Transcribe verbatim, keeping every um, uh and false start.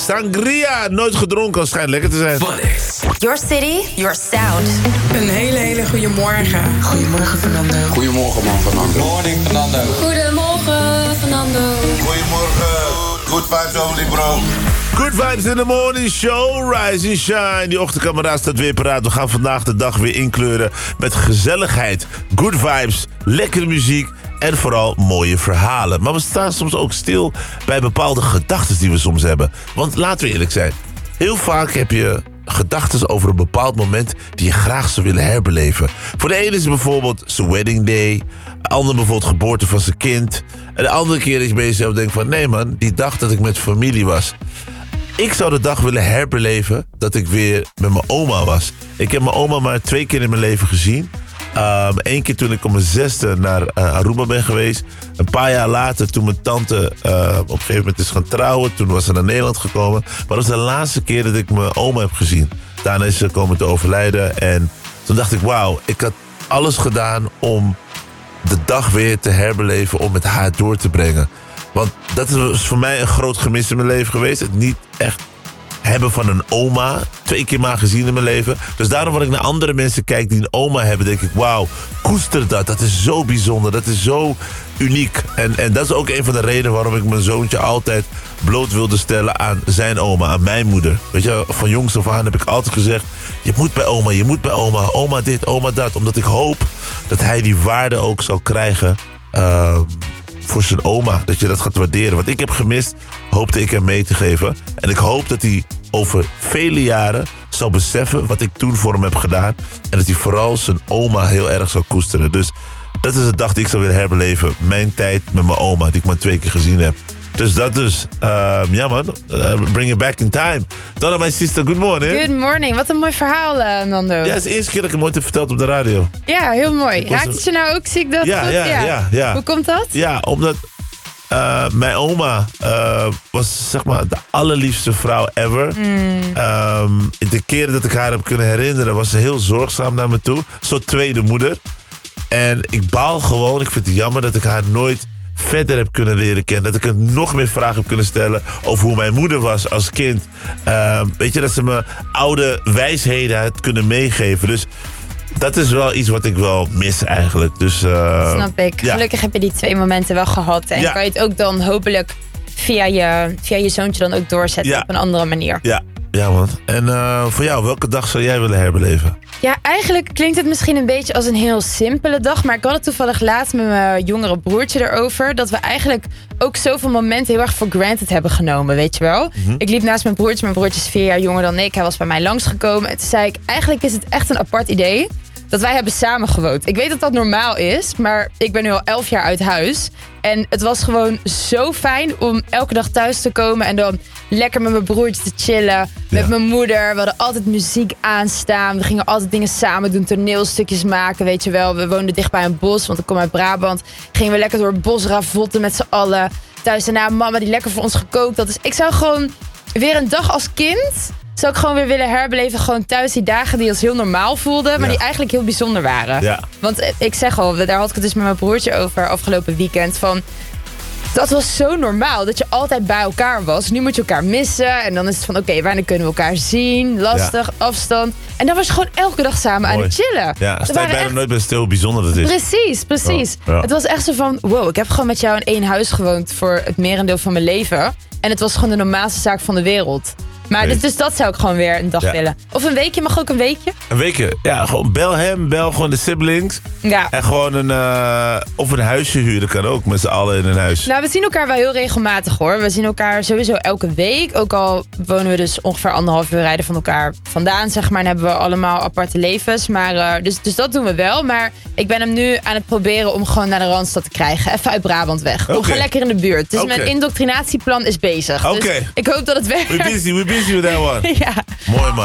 Sangria, nooit gedronken, als schijnt lekker te zijn. Your city, your sound. Een hele, hele goede morgen. Goedemorgen, Fernando. Goedemorgen, man, Fernando. Morning, Fernando. Goedemorgen, Fernando. Goedemorgen. Good vibes only, bro. Good vibes in the morning show. Rise and shine. Die ochtendkameraad staat weer paraat. We gaan vandaag de dag weer inkleuren met gezelligheid, good vibes, lekkere muziek en vooral mooie verhalen. Maar we staan soms ook stil bij bepaalde gedachten die we soms hebben. Want laten we eerlijk zijn. Heel vaak heb je gedachten over een bepaald moment die je graag zou willen herbeleven. Voor de ene is het bijvoorbeeld zijn wedding day. De ander bijvoorbeeld geboorte van zijn kind. En de andere keer is je bij jezelf denkt van nee man, die dag dat ik met familie was. Ik zou de dag willen herbeleven dat ik weer met mijn oma was. Ik heb mijn oma maar twee keer in mijn leven gezien. Um, Eén keer toen ik op mijn zesde naar uh, Aruba ben geweest. Een paar jaar later toen mijn tante uh, op een gegeven moment is gaan trouwen. Toen was ze naar Nederland gekomen. Maar dat was de laatste keer dat ik mijn oma heb gezien. Daarna is ze komen te overlijden. En toen dacht ik, wauw, ik had alles gedaan om de dag weer te herbeleven. Om met haar door te brengen. Want dat is voor mij een groot gemis in mijn leven geweest. Het niet echt hebben van een oma. Twee keer maar gezien in mijn leven. Dus daarom wanneer ik naar andere mensen kijk die een oma hebben, denk ik, wauw, koester dat. Dat is zo bijzonder. Dat is zo uniek. En, en dat is ook een van de redenen waarom ik mijn zoontje altijd bloot wilde stellen aan zijn oma, aan mijn moeder. Weet je, van jongs af aan heb ik altijd gezegd, je moet bij oma, je moet bij oma. Oma dit, oma dat. Omdat ik hoop dat hij die waarde ook zal krijgen Uh, voor zijn oma, dat je dat gaat waarderen. Wat ik heb gemist, hoopte ik hem mee te geven. En ik hoop dat hij over vele jaren zal beseffen wat ik toen voor hem heb gedaan. En dat hij vooral zijn oma heel erg zal koesteren. Dus dat is de dag die ik zou willen herbeleven. Mijn tijd met mijn oma, die ik maar twee keer gezien heb. Dus dat dus. Uh, ja man, uh, bring it back in time. Donna, mijn sister, good morning. Good morning, wat een mooi verhaal, uh, Nando. Ja, het is de eerste keer dat ik hem ooit heb verteld op de radio. Ja, heel mooi. Raakt een... het je nou ook, zie ik dat ja, goed? Ja, ja, ja, ja. Hoe komt dat? Ja, omdat uh, mijn oma uh, was zeg maar de allerliefste vrouw ever. Mm. Um, de keren dat ik haar heb kunnen herinneren was ze heel zorgzaam naar me toe. Een soort tweede moeder. En ik baal gewoon, ik vind het jammer dat ik haar nooit verder heb kunnen leren kennen. Dat ik er nog meer vragen heb kunnen stellen over hoe mijn moeder was als kind. Uh, weet je, dat ze me oude wijsheden had kunnen meegeven. Dus dat is wel iets wat ik wel mis eigenlijk. Dus, uh, Snap ik. Ja. Gelukkig heb je die twee momenten wel gehad. En Ja. kan je het ook dan hopelijk via je, via je zoontje dan ook doorzetten Ja. op een andere manier. Ja, ja man. En uh, voor jou, welke dag zou jij willen herbeleven? Ja, eigenlijk klinkt het misschien een beetje als een heel simpele dag. Maar ik had het toevallig laatst met mijn jongere broertje erover. Dat we eigenlijk ook zoveel momenten heel erg voor granted hebben genomen, weet je wel. Mm-hmm. Ik liep naast mijn broertje. Mijn broertje is vier jaar jonger dan ik. Hij was bij mij langsgekomen. En toen zei ik, eigenlijk is het echt een apart idee dat wij hebben samen gewoond. Ik weet dat dat normaal is, maar ik ben nu al elf jaar uit huis. En het was gewoon zo fijn om elke dag thuis te komen en dan lekker met mijn broertje te chillen. Met ja. mijn moeder. We hadden altijd muziek aanstaan. We gingen altijd dingen samen doen, toneelstukjes maken, weet je wel. We woonden dicht bij een bos, want ik kom uit Brabant. Gingen we lekker door het bos ravotten met z'n allen. Thuis daarna mama die lekker voor ons gekookt had. Dus ik zou gewoon weer een dag als kind zou ik gewoon weer willen herbeleven. Gewoon thuis die dagen die als heel normaal voelden, maar ja. die eigenlijk heel bijzonder waren. Ja. Want ik zeg al, daar had ik het dus met mijn broertje over afgelopen weekend. Van, dat was zo normaal, dat je altijd bij elkaar was. Nu moet je elkaar missen. En dan is het van, oké, okay, wanneer kunnen we elkaar zien? Lastig, ja. afstand. En dan was je gewoon elke dag samen Mooi. aan het chillen. Ja, sta je bijna echt nooit bij stil hoe bijzonder dat is. Precies, precies. Oh, ja. Het was echt zo van, wow, ik heb gewoon met jou in één huis gewoond voor het merendeel van mijn leven. En het was gewoon de normaalste zaak van de wereld. Maar dus, dus dat zou ik gewoon weer een dag ja. willen. Of een weekje, mag ook een weekje? Een weekje, ja. Gewoon bel hem, bel gewoon de siblings. Ja. En gewoon een, uh, of een huisje huren kan ook, met z'n allen in een huis. Nou, we zien elkaar wel heel regelmatig hoor. We zien elkaar sowieso elke week. Ook al wonen we dus ongeveer anderhalf uur rijden van elkaar vandaan, zeg maar. En hebben we allemaal aparte levens. Maar, uh, dus, dus dat doen we wel. Maar ik ben hem nu aan het proberen om gewoon naar de Randstad te krijgen. Even uit Brabant weg. Okay. Om gewoon lekker in de buurt. Dus okay. mijn indoctrinatieplan is bezig. Oké. Okay. Dus ik hoop dat het werkt. We're busy, we're busy with that one. Ja. Mooi man.